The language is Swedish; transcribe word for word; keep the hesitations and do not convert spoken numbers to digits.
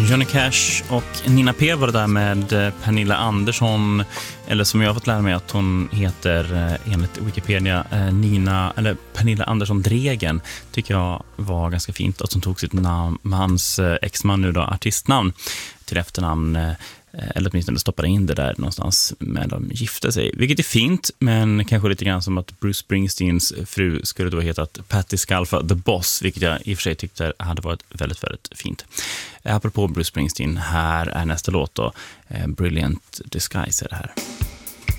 Johnny Cash och Nina P var det där med Pernilla Andersson, eller som jag har fått lära mig att hon heter enligt Wikipedia Nina, eller Pernilla Andersson Dregen, tycker jag var ganska fint att hon tog sitt namn, hans exman nu då, artistnamn till efternamn, eller åtminstone stoppade in det där någonstans med de gifte sig, vilket är fint, men kanske lite grann som att Bruce Springsteens fru skulle då hetat Patti Scialfa The Boss, vilket jag i och för sig tyckte hade varit väldigt, väldigt fint. Apropå Bruce Springsteen, här är nästa låt då, Brilliant Disguise är det här.